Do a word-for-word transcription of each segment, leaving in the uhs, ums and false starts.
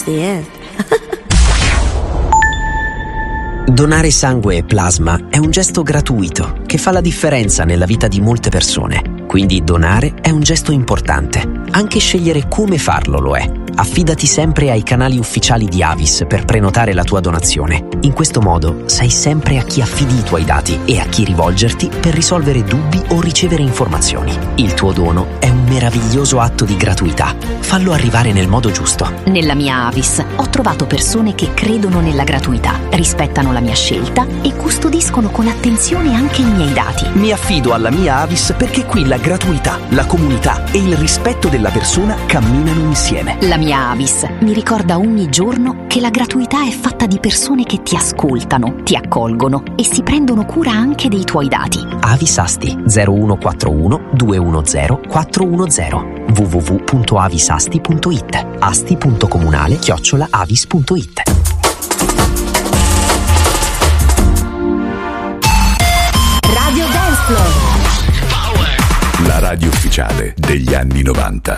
the end. Donare sangue e plasma è un gesto gratuito che fa la differenza nella vita di molte persone. Quindi donare è un gesto importante. Anche scegliere come farlo lo è. Affidati sempre ai canali ufficiali di Avis per prenotare la tua donazione. In questo modo sai sempre a chi affidi i tuoi dati e a chi rivolgerti per risolvere dubbi o ricevere informazioni. Il tuo dono è un meraviglioso atto di gratuità. Fallo arrivare nel modo giusto. Nella mia Avis ho trovato persone che credono nella gratuità, rispettano la mia scelta e custodiscono con attenzione anche i miei dati. Mi affido alla mia Avis perché qui la gratuità, la comunità e il rispetto della persona camminano insieme. La mia Avis mi ricorda ogni giorno che la gratuità è fatta di persone che ti ascoltano, ti accolgono e si prendono cura anche dei tuoi dati. Avis Asti zero uno quattro uno due uno zero quattro uno zero w w w punto avisasti punto i t asti punto comunale chiocciola avis punto i t. Radio Dance Floor, la radio ufficiale degli anni novanta.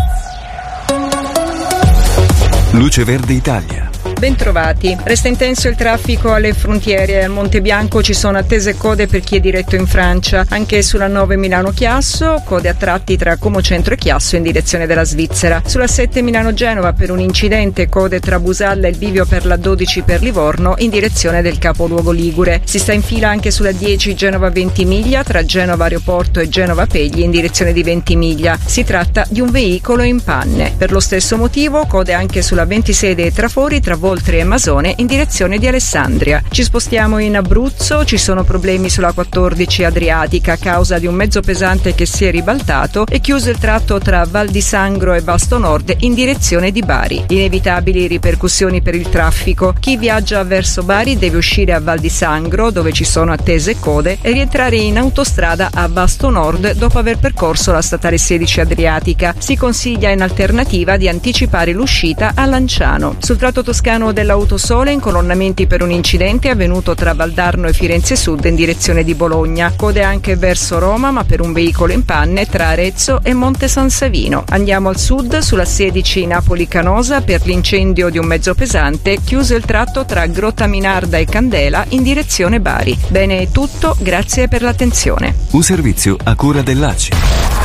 Luce Verde Italia. Bentrovati. Resta intenso il traffico alle frontiere. Al Monte Bianco ci sono attese code per chi è diretto in Francia. Anche sulla nove Milano-Chiasso, code a tratti tra Como Centro e Chiasso in direzione della Svizzera. Sulla sette Milano-Genova per un incidente, code tra Busalla e il bivio per la dodici per Livorno in direzione del capoluogo ligure. Si sta in fila anche sulla dieci Genova-Ventimiglia tra Genova Aeroporto e Genova Pegli in direzione di Ventimiglia. Si tratta di un veicolo in panne. Per lo stesso motivo, code anche sulla ventisei dei Trafori tra Voltri e Masone in direzione di Alessandria. Ci spostiamo in Abruzzo, ci sono problemi sulla quattordici Adriatica a causa di un mezzo pesante che si è ribaltato e chiuso il tratto tra Val di Sangro e Vasto Nord in direzione di Bari. Inevitabili ripercussioni per il traffico. Chi viaggia verso Bari deve uscire a Val di Sangro, dove ci sono attese code, e rientrare in autostrada a Vasto Nord dopo aver percorso la statale sedici Adriatica. Si consiglia in alternativa di anticipare l'uscita a Lanciano. Sul tratto toscano dell'Autosole, incolonnamenti per un incidente avvenuto tra Valdarno e Firenze Sud in direzione di Bologna. Code anche verso Roma, ma per un veicolo in panne tra Arezzo e Monte San Savino. Andiamo al sud, sulla sedici Napoli-Canosa per l'incendio di un mezzo pesante, chiuso il tratto tra Grotta Minarda e Candela in direzione Bari. Bene, è tutto, grazie per l'attenzione. Un servizio a cura dell'A C I.